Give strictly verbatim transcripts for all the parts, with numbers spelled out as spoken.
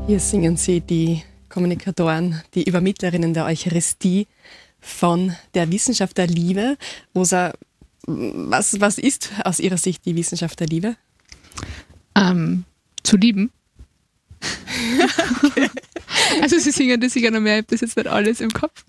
Hier singen sie die Kommunikatoren, die Übermittlerinnen der Eucharistie von der Wissenschaft der Liebe. Rosa, was, was ist aus Ihrer Sicht die Wissenschaft der Liebe? Ähm, zu lieben. Okay. Also sie singen das sicher noch mehr, ich habe das jetzt nicht alles im Kopf.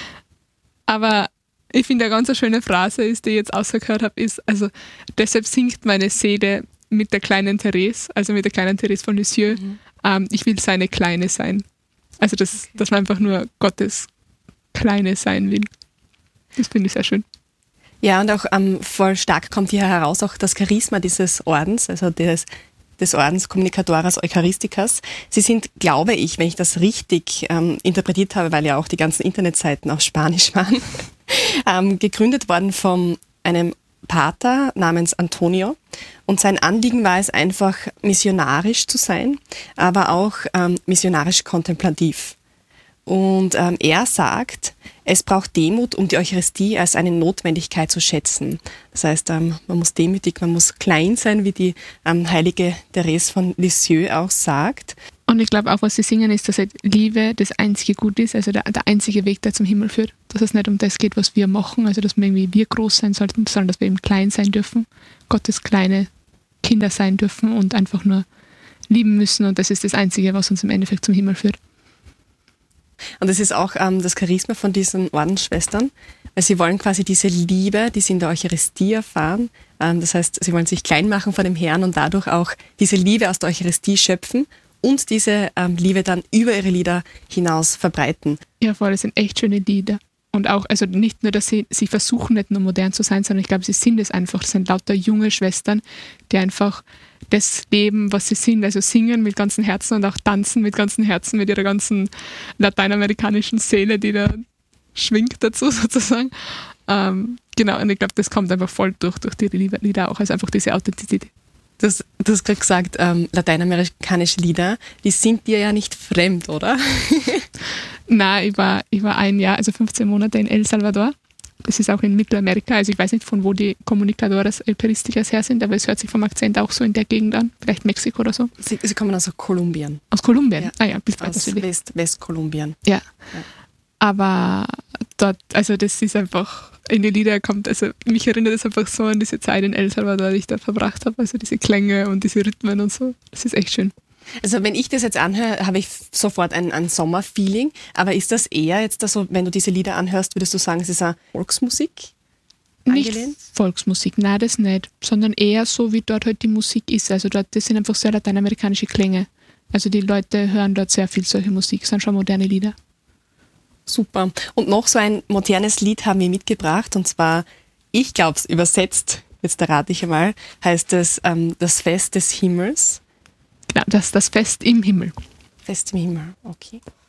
Aber ich finde, eine ganz schöne Phrase ist, die ich jetzt ausgehört habe, ist, also deshalb singt meine Seele mit der kleinen Therese, also mit der kleinen Therese von Lisieux, mhm. ähm, ich will seine Kleine sein. Also das, dass man einfach nur Gottes Kleine sein will. Das finde ich sehr schön. Ja, und auch ähm, voll stark kommt hier heraus auch das Charisma dieses Ordens, also des, des Ordens Communicatoras Eucharisticas. Sie sind, glaube ich, wenn ich das richtig ähm, interpretiert habe, weil ja auch die ganzen Internetseiten auf Spanisch waren, ähm, gegründet worden von einem Pater namens Antonio. Und sein Anliegen war es einfach, missionarisch zu sein, aber auch ähm, missionarisch kontemplativ. Und ähm, er sagt, es braucht Demut, um die Eucharistie als eine Notwendigkeit zu schätzen. Das heißt, ähm, man muss demütig, man muss klein sein, wie die ähm, heilige Therese von Lisieux auch sagt. Und ich glaube auch, was sie singen, ist, dass halt Liebe das einzige Gut ist, also der, der einzige Weg, der zum Himmel führt. Dass es nicht um das geht, was wir machen, also dass wir irgendwie wir groß sein sollten, sondern dass wir eben klein sein dürfen, Gottes kleine Kinder sein dürfen und einfach nur lieben müssen. Und das ist das Einzige, was uns im Endeffekt zum Himmel führt. Und es ist auch ähm, das Charisma von diesen Ordensschwestern, weil sie wollen quasi diese Liebe, die sie in der Eucharistie erfahren, ähm, das heißt, sie wollen sich klein machen vor dem Herrn und dadurch auch diese Liebe aus der Eucharistie schöpfen und diese ähm, Liebe dann über ihre Lieder hinaus verbreiten. Ja, voll, das sind echt schöne Lieder. Und auch, also nicht nur, dass sie, sie versuchen nicht nur modern zu sein, sondern ich glaube, sie sind es einfach. Das sind lauter junge Schwestern, die einfach das leben, was sie sind. Also singen mit ganzem Herzen und auch tanzen mit ganzem Herzen, mit ihrer ganzen lateinamerikanischen Seele, die da schwingt dazu sozusagen. Ähm, genau, und ich glaube, das kommt einfach voll durch, durch die Lieder auch. Also einfach diese Authentizität. Du hast, du hast gerade gesagt, ähm, lateinamerikanische Lieder, die sind dir ja nicht fremd, oder? Nein, ich war, ich war ein Jahr, also fünfzehn Monate in El Salvador. Das ist auch in Mittelamerika. Also ich weiß nicht, von wo die Communicadoras Eucharisticas her sind, aber es hört sich vom Akzent auch so in der Gegend an. Vielleicht Mexiko oder so. Sie, sie kommen aus Kolumbien. Aus Kolumbien? Ja. Ah ja, bis weiter aus südlich. West, Westkolumbien. Ja. ja. Aber dort, also das ist einfach, in die Lieder kommt, also mich erinnert es einfach so an diese Zeit in El Salvador, die ich da verbracht habe. Also diese Klänge und diese Rhythmen und so. Das ist echt schön. Also wenn ich das jetzt anhöre, habe ich sofort ein, ein Sommerfeeling. Aber ist das eher jetzt so, wenn du diese Lieder anhörst, würdest du sagen, es ist eine Volksmusik? Nicht angelehnt? Volksmusik, nein, das nicht. Sondern eher so, wie dort halt die Musik ist. Also dort, das sind einfach sehr lateinamerikanische Klänge. Also die Leute hören dort sehr viel solche Musik, das sind schon moderne Lieder. Super. Und noch so ein modernes Lied haben wir mitgebracht. Und zwar, ich glaube es übersetzt, jetzt errate ich einmal, heißt es ähm, das Fest des Himmels. Genau, das, das Fest im Himmel. Fest im Himmel, okay.